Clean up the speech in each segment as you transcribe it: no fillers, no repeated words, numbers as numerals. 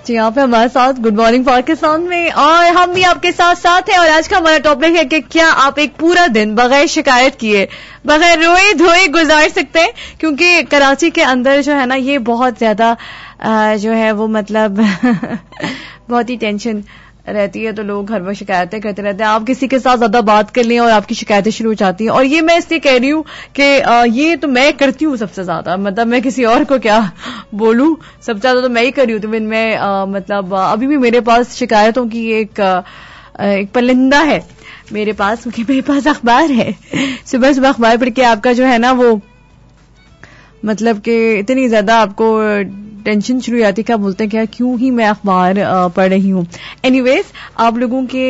جی آپ ہیں ہمارے ساتھ گڈ مارننگ پاکستان میں، اور ہم بھی آپ کے ساتھ ساتھ ہیں. اور آج کا ہمارا ٹاپک ہے کہ کیا آپ ایک پورا دن بغیر شکایت کیے، بغیر روئے دھوئے گزار سکتے ہیں؟ کیونکہ کراچی کے اندر جو ہے نا یہ بہت زیادہ جو ہے وہ مطلب بہت ہی ٹینشن رہتی ہے، تو لوگ گھر میں شکایتیں کرتے رہتے ہیں. آپ کسی کے ساتھ زیادہ بات کر لیں اور آپ کی شکایتیں شروع ہو جاتی ہیں. اور یہ میں اس لیے کہہ رہی ہوں کہ یہ تو میں کرتی ہوں سب سے زیادہ، مطلب میں کسی اور کو کیا بولوں، سب سے زیادہ تو میں ہی کر رہی ہوں. تو میں مطلب ابھی بھی میرے پاس شکایتوں کی ایک پرلندہ ہے میرے پاس، کیونکہ میرے پاس اخبار ہے. صبح صبح اخبار پڑھ کے آپ کا جو ہے نا وہ مطلب کہ اتنی زیادہ آپ کو ٹینشن شروع ہو جاتی ہے کہ آپ بولتے ہیں کیا کیوں ہی میں اخبار پڑھ رہی ہوں. اینی ویز آپ لوگوں کے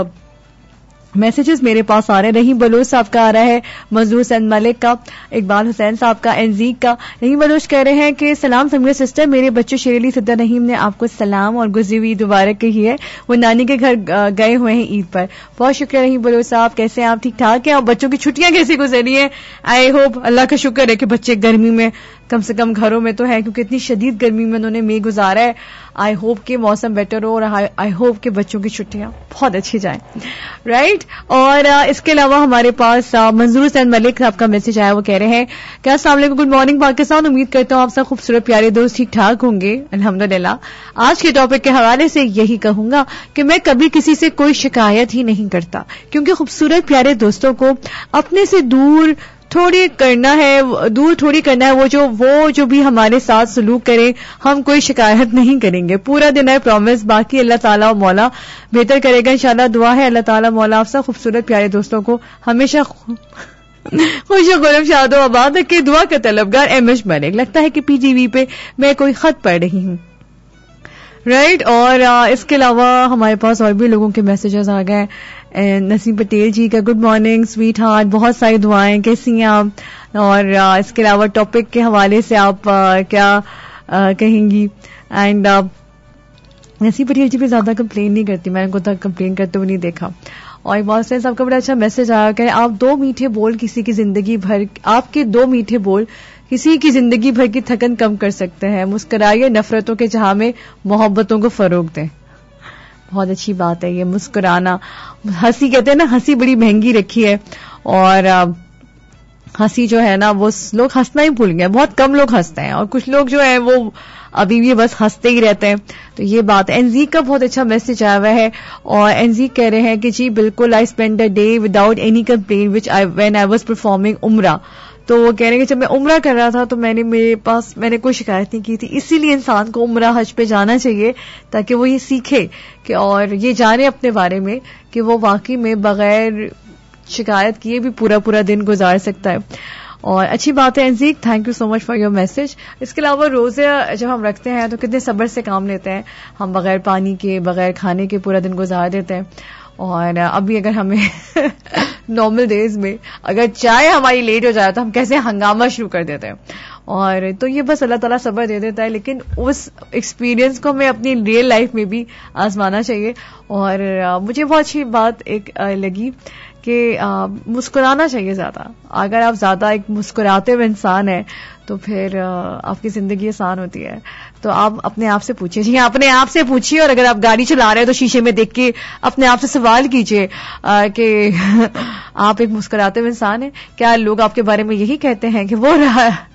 میسیجز میرے پاس آ رہے ہیں. رحیم بلوچ صاحب کا آ رہا ہے، مزدور سین ملک کا، اقبال حسین صاحب کا، انزیک کا. رحیم بلوچ کہہ رہے ہیں کہ سلام سمیر سسٹر، میرے بچے شیر علی صدر رحیم نے آپ کو سلام اور گزری ہوئی عید مبارک کہی ہے. وہ نانی کے گھر گئے ہوئے ہیں عید پر. بہت شکریہ رحیم بلوچ صاحب. کیسے ہیں آپ؟ ٹھیک ٹھاک ہیں؟ اور بچوں کی چھٹیاں کیسی گزری ہیں؟ آئی ہوپ اللہ کا شکر ہے کہ بچے گرمی میں کم سے کم گھروں میں تو ہے، کیونکہ اتنی شدید گرمی میں انہوں نے مئی گزارا ہے. آئی ہوپ کہ موسم بیٹر ہو، اور آئی ہوپ کہ بچوں کی چھٹیاں بہت اچھی جائیں، رائٹ. اور اس کے علاوہ ہمارے پاس منظور حسین ملک صاحب کا میسج آیا. وہ کہہ رہے ہیں کہ السلام علیکم، گڈ مارننگ پاکستان. امید کرتا ہوں آپ سب خوبصورت پیارے دوست ٹھیک ٹھاک ہوں گے الحمدللہ. آج کے ٹاپک کے حوالے سے یہی کہوں گا کہ میں کبھی کسی سے کوئی شکایت ہی نہیں کرتا، کیونکہ خوبصورت پیارے دوستوں کو اپنے سے دور تھوڑی کرنا ہے، وہ جو بھی ہمارے ساتھ سلوک کرے ہم کوئی شکایت نہیں کریں گے. پورا دن ہے پرومس، باقی اللہ تعالیٰ و مولا بہتر کرے گا انشاءاللہ. دعا ہے اللہ تعالیٰ مولا آپ سب خوبصورت پیارے دوستوں کو ہمیشہ خوش و خرم شاد و آباد رکھے. دعا کا طلبگار ایم ایچ ملک. لگتا ہے کہ پی ٹی وی پہ میں کوئی خط پڑھ رہی ہوں، رائٹ. اور اس کے علاوہ ہمارے پاس اور بھی لوگوں کے میسیجز آ گئے. نسیم پٹیل جی کا گڈ مارننگ سویٹ ہارٹ، بہت ساری دعائیں، کیسی ہیں آپ؟ اور اس کے علاوہ ٹاپک کے حوالے سے آپ کیا کہیں گی؟ اینڈ نسیم پٹیل جی بھی زیادہ کمپلین نہیں کرتی، میں نے کو تک کمپلین کرتے ہوئے نہیں دیکھا. اور اقبال حسین صاحب کا بڑا اچھا میسج آیا کہ آپ دو میٹھے بول کسی کی زندگی بھر، آپ کے دو میٹھے بول کسی کی زندگی بھر کی تھکن کم کر سکتے ہیں. مسکرائیے، نفرتوں کے جہاں میں محبتوں کو فروغ دیں. بہت اچھی بات ہے یہ مسکرانا. ہنسی کہتے ہیں نا، ہنسی بڑی مہنگی رکھی ہے، اور ہنسی جو ہے نا وہ لوگ ہنسنا ہی بھول گئے. بہت کم لوگ ہنستے ہیں، اور کچھ لوگ جو ہیں وہ ابھی بھی بس ہنستے ہی رہتے ہیں. تو یہ بات ہے. انزیک کا بہت اچھا میسج آیا ہوا ہے، اور انزیک کہہ رہے ہیں کہ جی بالکل I spend a day without any complain when I was performing عمرہ. تو وہ کہہ رہے ہیں کہ جب میں عمرہ کر رہا تھا تو میں نے کوئی شکایت نہیں کی تھی. اسی لیے انسان کو عمرہ حج پہ جانا چاہیے تاکہ وہ یہ سیکھے کہ اور یہ جانے اپنے بارے میں کہ وہ واقعی میں بغیر شکایت کیے بھی پورا دن گزار سکتا ہے. اور اچھی بات ہے انزیک، thank you so much for your message. اس کے علاوہ روزے جب ہم رکھتے ہیں تو کتنے صبر سے کام لیتے ہیں ہم، بغیر پانی کے بغیر کھانے کے پورا دن گزار دیتے ہیں. اور ابھی اگر ہمیں نارمل ڈیز میں اگر چائے ہماری لیٹ ہو جائے تو ہم کیسے ہنگامہ شروع کر دیتے ہیں. اور تو یہ بس اللہ تعالیٰ صبر دے دیتا ہے، لیکن اس ایکسپیرینس کو ہمیں اپنی ریئل لائف میں بھی آزمانا چاہیے. اور مجھے بہت اچھی بات ایک لگی کہ مسکرانا چاہیے زیادہ. اگر آپ زیادہ ایک مسکراتے ہوئے انسان ہیں تو پھر آپ کی زندگی آسان ہوتی ہے. تو آپ اپنے آپ سے پوچھیے، جی اپنے آپ سے پوچھیے. اور اگر آپ گاڑی چلا رہے ہیں تو شیشے میں دیکھ کے اپنے آپ سے سوال کیجیے کہ آپ ایک مسکراتے ہوئے انسان ہیں؟ کیا لوگ آپ کے بارے میں یہی کہتے ہیں کہ وہ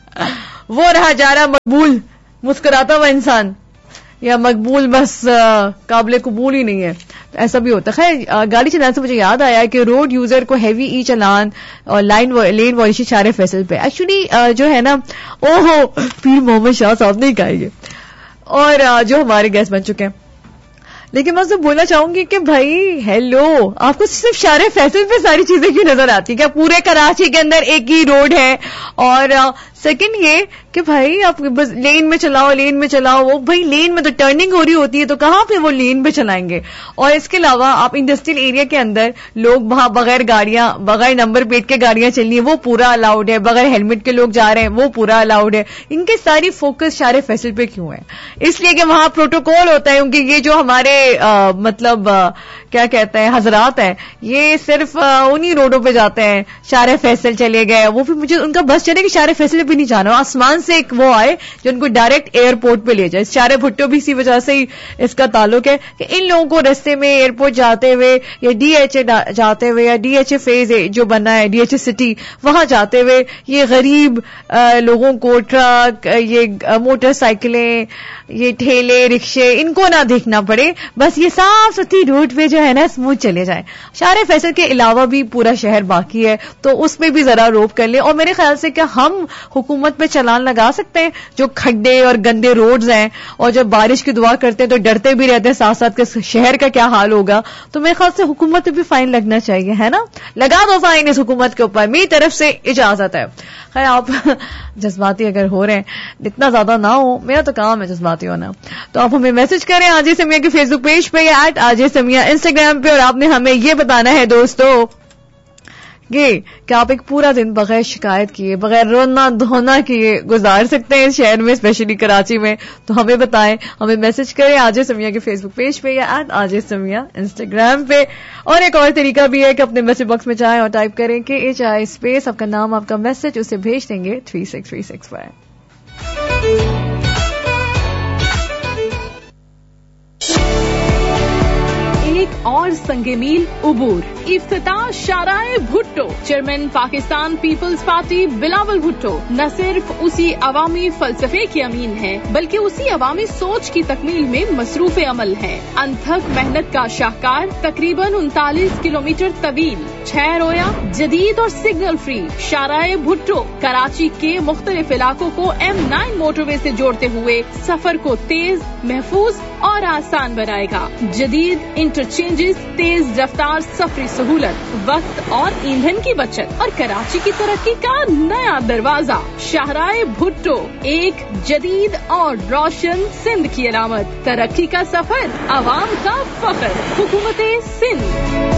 رہا جا رہا مقبول مسکراتا ہوا انسان، یا مقبول بس قابل قبول ہی نہیں ہے؟ ایسا بھی ہوتا ہے. خیر گاڑی چلانے سے مجھے یاد آیا کہ روڈ یوزر کو ہیوی ای چلان اور لین والیشی شارع فیصل پہ ایکچولی جو ہے نا پیر محمد شاہ صاحب نے کہا یہ، اور جو ہمارے گیسٹ بن چکے ہیں. لیکن میں اس سے بولنا چاہوں گی کہ بھائی ہیلو، آپ کو صرف شارع فیصل پہ ساری چیزیں کیوں نظر آتی؟ کیا پورے کراچی کے اندر ایک ہی روڈ ہے؟ اور سیکنڈ یہ کہ بھائی آپ بس لین میں چلاؤ. وہ بھائی لین میں تو ٹرننگ ہو رہی ہوتی ہے، تو کہاں پہ وہ لین پہ چلائیں گے؟ اور اس کے علاوہ آپ انڈسٹریل ایریا کے اندر لوگ وہاں بغیر نمبر پلیٹ کے گاڑیاں چل رہی ہیں، وہ پورا الاؤڈ ہے. بغیر ہیلمٹ کے لوگ جا رہے ہیں، وہ پورا الاؤڈ ہے. ان کے ساری فوکس شارع فیصل پہ کیوں ہے؟ اس لیے کہ وہاں پروٹوکول ہوتا ہے. کیونکہ یہ جو ہمارے مطلب کیا کہتے ہیں حضرات ہیں، یہ صرف انہی روڈوں پہ جاتے ہیں. شارع فیصل چلے گئے، وہ بھی مجھے ان کا بس چلے کہ شارع فیصل بھی نہیں جانا, آسمان سے ایک وہ آئے جو ان کو ڈائریکٹ ایئرپورٹ پہ لے جائے. شارع بھٹو بھی اسی وجہ سے ہی اس کا تعلق ہے کہ ان لوگوں کو رستے میں ایئرپورٹ جاتے ہوئے یا ڈی ایچ اے جاتے ہوئے یا ڈی ایچ اے فیز جو بنا ہے ڈی ایچ اے سٹی وہاں جاتے ہوئے یہ غریب لوگوں کو ٹرک, یہ موٹر سائیکلیں, یہ ٹھیلے رکشے ان کو نہ دیکھنا پڑے, بس یہ صاف ستھری روڈ پہ جو ہے نا اسموتھ چلے جائیں. شارع فیصل کے علاوہ بھی پورا شہر باقی ہے تو اس پہ بھی ذرا روک کر لیں. اور میرے خیال سے کیا ہم حکومت پہ چلان لگا سکتے ہیں جو کھڈے اور گندے روڈز ہیں, اور جب بارش کی دعا کرتے ہیں تو ڈرتے بھی رہتے ہیں ساتھ ساتھ کہ شہر کا کیا حال ہوگا. تو میرے خیال سے حکومت پہ بھی فائن لگنا چاہیے, ہے نا, لگا دو فائن اس حکومت کے اوپر, میری طرف سے اجازت ہے. خیر آپ جذباتی اگر ہو رہے ہیں اتنا زیادہ نہ ہو, میرا تو کام ہے جذباتی ہونا, تو آپ ہمیں میسج کریں آج سمیہ کے فیس بک پیج پہ یا آج سمیہ انسٹاگرام پہ, اور آپ نے ہمیں یہ بتانا ہے دوستو کہ آپ ایک پورا دن بغیر شکایت کیے, بغیر رونا دھونا کیے گزار سکتے ہیں اس شہر میں, اسپیشلی کراچی میں. تو ہمیں بتائیں, ہمیں میسج کریں آج سمیہ کے فیس بک پیج پہ یا آج سمیہ انسٹاگرام پہ. اور ایک اور طریقہ بھی ہے کہ اپنے میسج باکس میں جائیں اور ٹائپ کریں کہ HI اسپیس آپ کا نام آپ کا میسج, اسے بھیج دیں گے 36365 پر. ایک اور سنگ میل عبور, افتتاح شارع Bhutto. Chairman Pakistan Peoples party Bilawal Bhutto نہ صرف اسی عوامی فلسفے کے امین ہے بلکہ اسی عوامی سوچ کی تکمیل میں مصروف عمل ہے. انتھک محنت کا شاہکار, تقریباً 39 کلومیٹر طویل, 6 رویا, جدید اور سگنل فری شارع بھٹو کراچی کے مختلف علاقوں کو M9 موٹر وے سے جوڑتے ہوئے سفر کو تیز, محفوظ اور آسان بنائے گا. جدید انٹرچینجز, تیز رفتار سفری سہولت, وقت اور ایندھن کی بچت اور کراچی کی ترقی کا نیا دروازہ. شاہراہ بھٹو, ایک جدید اور روشن سندھ کی علامت. ترقی کا سفر, عوام کا فخر. حکومت سندھ.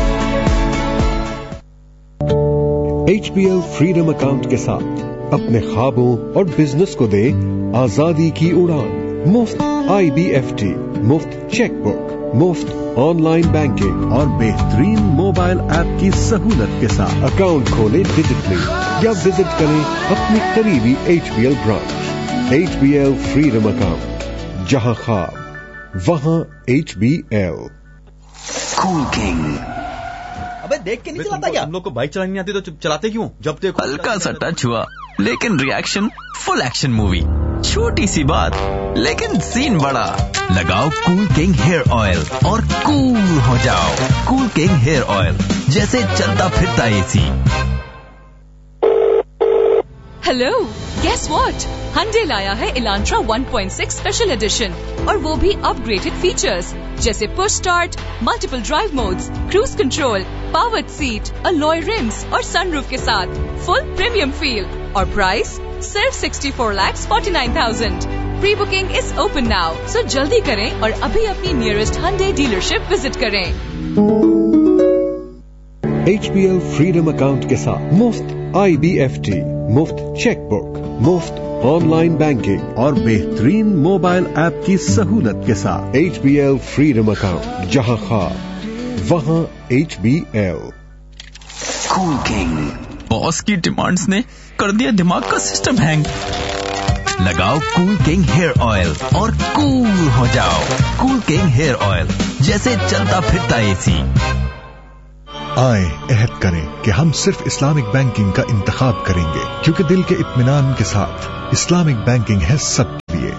HBL فریڈم اکاؤنٹ کے ساتھ اپنے خوابوں اور بزنس کو دے آزادی کی اڑان. مفت IBFT, مفت چیک بک, مفت آن لائن بینکنگ اور بہترین موبائل ایپ کی سہولت کے ساتھ اکاؤنٹ کھولیں ڈیجیٹلی یا وزٹ کریں اپنی قریبی HBL branch. HBL freedom account, جہاں خواب وہاں HBL. کول کنگ. ابے دیکھ کے نہیں چلاتا کیا؟ ہم لوگ کو بائک چلانی آتی تو چلاتے کیوں؟ جب دیکھو ہلکا سا ٹچ ہوا لیکن ریئیکشن فل ایکشن مووی. چھوٹی سی بات لیکن سین بڑا. لگاؤ کول کنگ ہیئر آئل اور کول ہو جاؤ. کول کنگ ہیئر آئل, جیسے چلتا پھرتا AC. Hello, guess what, Hyundai لایا ہے الانٹرا 1.6 اسپیشل ایڈیشن, اور وہ بھی اپ گریڈڈ فیچرز جیسے push start, multiple drive modes, cruise control, powered set, الوئے رمز اور سن روف کے ساتھ فل پریمیم فیل. اور پرائس صرف 64,49,000. پری بکنگ از اوپن ناؤ, سو جلدی کریں اور ابھی اپنی نیئرسٹ ہنڈے ڈیلرشپ وزٹ کریں. HBL فریڈم اکاؤنٹ کے ساتھ مفت IBFT, مفت چیک بک, مفت آن لائن بینکنگ اور بہترین موبائل ایپ کی سہولت کے ساتھ HBL فریڈم اکاؤنٹ, جہاں خواب وہاں HBL. کول کنگ. باس کی ڈیمانڈز نے کر دیا دماغ کا سسٹم ہینگ. لگاؤ کول کنگ ہیئر آئل اور کول ہو جاؤ. کول کنگ ہیئر آئل, جیسے چلتا پھرتا AC. آئیں عہد کریں کہ ہم صرف اسلامک بینکنگ کا انتخاب کریں گے, کیونکہ دل کے اطمینان کے ساتھ اسلامک بینکنگ ہے سب کے لیے.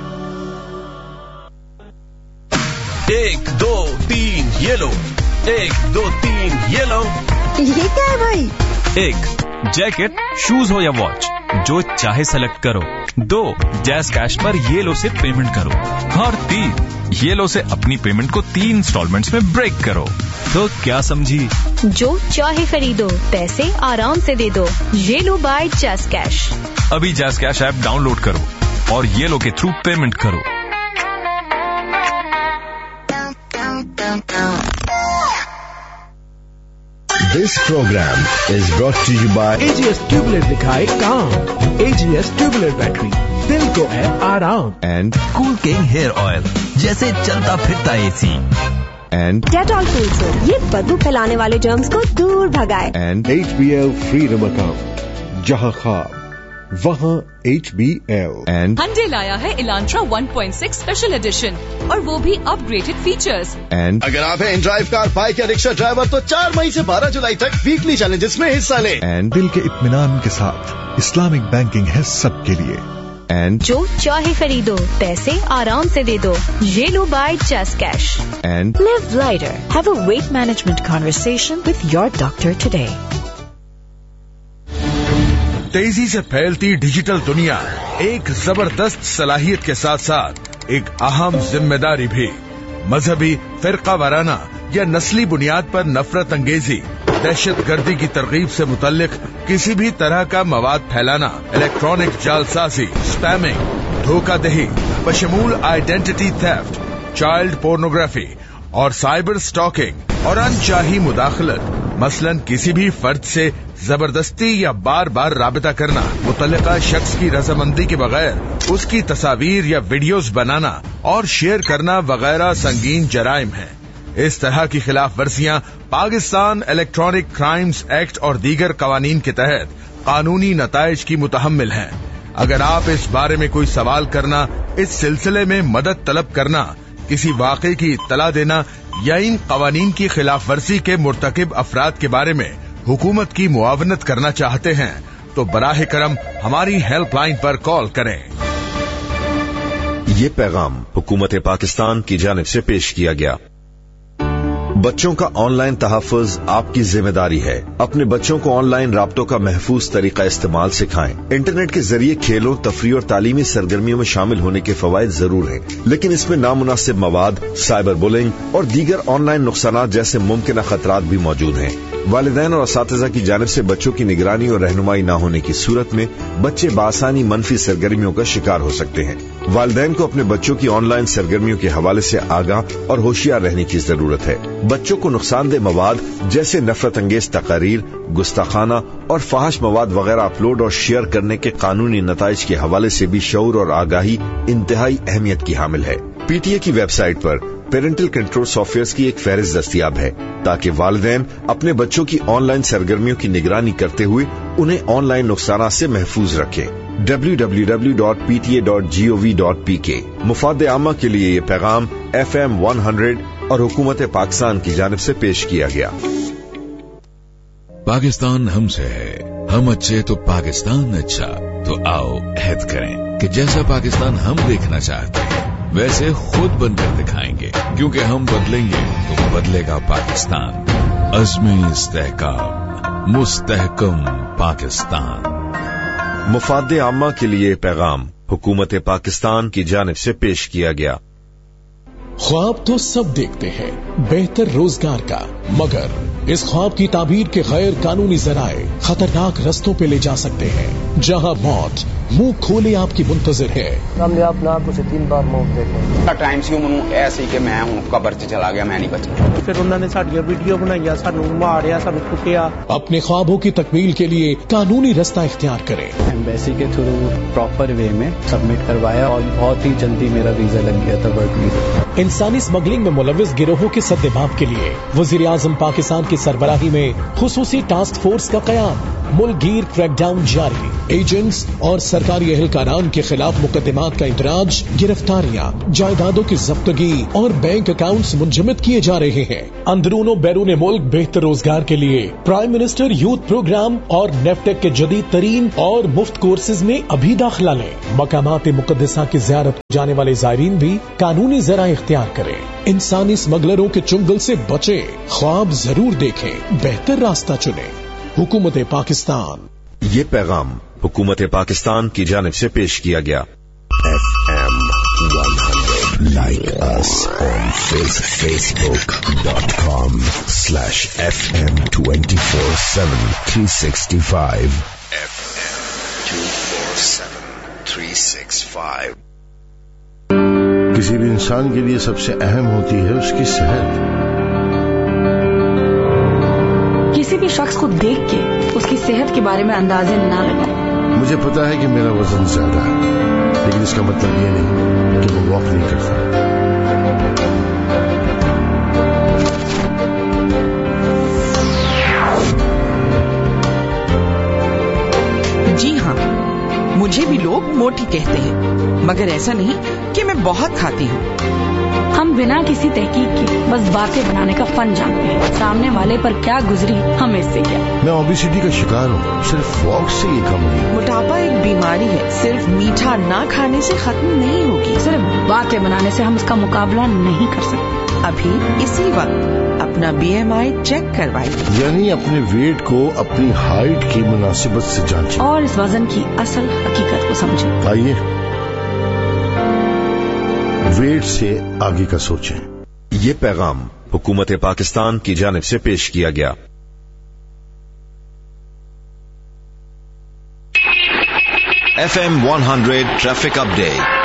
1 2 3 یہ لو, 1 2 3 یہ لو. یہ کیا ہے بھائی؟ 1 جیکٹ, شوز ہو یا واچ, جو چاہے سلیکٹ کرو. 2 جیز کیش پر یہ لو سے پیمنٹ کرو. اور 3 یہ لو سے اپنی پیمنٹ کو 3 انسٹالمنٹس میں بریک کرو. تو کیا سمجھی؟ جو چاہے خریدو, پیسے آرام سے دے دو. یہ لو بائی جیز کیش. ابھی جیز کیش ایپ ڈاؤن لوڈ کرو اور یہ لو کے تھرو پیمنٹ کرو. This program is brought to you by AGS ٹیوبلیٹ دکھائے کام. AGS ٹیوبلیٹ بیٹری, دل کو ہے آرام. and cool king hair oil, جیسے چلتا پھرتا AC. and Dettol cool soup, یہ بدبو پھیلانے والے جرمز کو دور بھگائے. and HBL فریڈم اکاؤنٹ, جہاں خواب वहाँ HBL and Hyundai लाया है Elantra 1.6 स्पेशल एडिशन और वो भी अपग्रेडेड फीचर्स। and अगर आप हैं ड्राइव कार, बाइक या रिक्शा ड्राइवर तो 4 मई से 12 जुलाई तक वीकली चैलेंजेस में हिस्सा लें। and दिल के इत्मीनान के साथ इस्लामिक बैंकिंग है सबके लिए। and जो चाहे खरीदो, पैसे आराम से दे दो। ये लो by just cash. and Live lighter. Have a weight management conversation with your doctor today. तेजी से फैलती डिजिटल दुनिया एक जबरदस्त सलाहियत के साथ साथ एक अहम जिम्मेदारी भी। मजहबी, फिरका वाराना या नस्ली बुनियाद पर नफरत अंगेजी, दहशत गर्दी की तरगीब से मुतल्लिक किसी भी तरह का मवाद फैलाना, इलेक्ट्रॉनिक जालसाजी, spamming, धोखाधही, बशमूल identity theft, child pornography और साइबर स्टॉकिंग और अनचाही मुदाखलत, मसलन किसी भी फर्द से जबरदस्ती या बार बार राबिता करना, मुतल्लिका शख्स की रजामंदी के बगैर उसकी तस्वीर या वीडियोस बनाना और शेयर करना वगैरह संगीन जराइम हैं। इस तरह की खिलाफ वर्जियां पाकिस्तान इलेक्ट्रॉनिक क्राइम्स एक्ट और दीगर कवानीन के तहत कानूनी नताइज की मुतहम्मिल हैं। अगर आप इस बारे में कोई सवाल करना, इस सिलसिले में मदद तलब करना, किसी वाक़े की इत्तला देना या इन कवानीन की खिलाफ वर्जी के मुर्तकिब अफराद के बारे में हुकूमत की मुआवनत करना चाहते हैं तो बराह करम हमारी हेल्पलाइन पर कॉल करें। ये पैगाम हुकूमत पाकिस्तान की जानिब से पेश किया गया। बच्चों का ऑनलाइन तहफ़्फ़ुज़ आपकी जिम्मेदारी है। अपने बच्चों को ऑनलाइन राब्तों का महफूज तरीका इस्तेमाल सिखाएं। इंटरनेट के जरिए खेलों, तफरीह और तालीमी सरगर्मियों में शामिल होने के फवायद जरूर हैं, लेकिन इसमें नामुनासिब मवाद, साइबर बुलिंग और दीगर ऑनलाइन नुकसानात जैसे मुमकिन खतरात भी मौजूद हैं। वालिदैन और असातिज़ा की जानिब से बच्चों की निगरानी और रहनुमाई न होने की सूरत में बच्चे बासानी मनफी सरगर्मियों का शिकार हो सकते हैं। वालिदैन को अपने बच्चों की ऑनलाइन सरगर्मियों के हवाले से आगाह और होशियार रहने की जरूरत है। बच्चों को नुकसानदेह मवाद जैसे नफरत अंगेज तकारीर, गुस्ताखाना और फाहश मवाद वगैरह अपलोड और शेयर करने के कानूनी नताइज के हवाले से भी शऊर और आगाही इंतहाई अहमियत की हामिल है। PTA की वेबसाइट पर पेरेंटल कंट्रोल सॉफ्टवेयर की एक फहरिस्त दस्तियाब है ताकि वालिदैन अपने बच्चों की ऑनलाइन सरगर्मियों की निगरानी करते हुए उन्हें ऑनलाइन नुकसान से महफूज रखें। www.pta.gov.pk मुफाद आमा के लिए ये पैगाम FM 100 और हुकूमत पाकिस्तान की जानिब से पेश किया गया। पाकिस्तान हमसे है, हम अच्छे तो पाकिस्तान अच्छा। तो आओ अहद करें कि जैसा पाकिस्तान हम देखना चाहते हैं वैसे खुद बनकर दिखाएंगे, क्योंकि हम बदलेंगे तो बदलेगा पाकिस्तान। अज़्मे इस्तेहकाम, मुस्तहकम पाकिस्तान। मुफाद आमा के लिए पैगाम हुकूमत पाकिस्तान की जानिब से पेश किया गया। ख्वाब तो सब देखते हैं बेहतर रोजगार का, मगर इस ख्वाब की ताबीर के गैर कानूनी जराए खतरनाक रस्तों पे ले जा सकते हैं, जहां मौत मुंह खोले आपकी मुंतजर है। हमने अपना कुछ 3 बार मौत देखी। टाइम से ऐसे कि मैं हूं कब्र च चला गया, मैं नहीं बचा। फिर उन्होंने साडियां वीडियो बनाई, सानू मारिया, सानू कुटिया। अपने ख्वाबों की तकमील के लिए कानूनी रास्ता इख्तियार करें। एम्बेसी के थ्रू प्रॉपर वे में सबमिट करवाया और बहुत ही जल्दी मेरा वीजा लग गया था वर्क वीजा। इंसानी स्मगलिंग में मुलविस गिरोहों के सद्देबाब के लिए वजीर आजम पाकिस्तान की सरबराही में खुसूसी टास्क फोर्स का कयाम। मुल्कगीर क्रैकडाउन जारी। एजेंट्स और सरकारी एहलकारान के खिलाफ मुकदमात का इंदराज, गिरफ्तारियां, जायदादों की जब्तगी और बैंक अकाउंट्स मुंजमद किए जा रहे हैं। अंदरूनो बैरून मुल्क बेहतर रोजगार के लिए प्राइम मिनिस्टर यूथ प्रोग्राम और नेफ्टेक के जदीद तरीन और मुफ्त कोर्सेज में अभी दाखिला लें। मकामात मुकद्दसा की ज़ियारत जाने वाले ज़ायरीन भी कानूनी ज़रा इख्तियार करें। इंसानी स्मगलरों के चुंगल से बचे, ख्वाब जरूर देखें, बेहतर रास्ता चुनें। हुकूमत पाकिस्तान। ये पैगाम हुकूमत पाकिस्तान की जानिब से पेश किया गया। FM 100 Like us on Facebook.com/FM 24/7 365 FM 24/7 365। किसी भी इंसान के लिए सबसे अहम होती है उसकी सेहत। किसी भी शख्स को देख के उसकी सेहत के बारे में अंदाजे ना लगाएं। मुझे पता है कि मेरा वजन ज्यादा है, लेकिन इसका मतलब ये नहीं कि वो वॉक नहीं करता। जी हाँ, مجھے بھی لوگ موٹی کہتے ہیں، مگر ایسا نہیں کہ میں بہت کھاتی ہوں۔ ہم بنا کسی تحقیق کے بس باتیں بنانے کا فن جانتے ہیں، سامنے والے پر کیا گزری ہمیں اس سے کیا۔ میں اوبیسٹی کا شکار ہوں، صرف واک سے یہ کم نہیں۔ موٹاپا ایک بیماری ہے، صرف میٹھا نہ کھانے سے ختم نہیں ہوگی، صرف باتیں بنانے سے ہم اس کا مقابلہ نہیں کر سکتے۔ ابھی اسی وقت اپنا BMI چیک کروائیے، یعنی اپنے ویٹ کو اپنی ہائٹ کی مناسبت سے جانچیں اور اس وزن کی اصل حقیقت کو سمجھیں۔ آئیے ویٹ سے آگے کا سوچیں۔ یہ پیغام حکومت پاکستان کی جانب سے پیش کیا گیا۔ FM 100 ٹریفک اپ ڈیٹ۔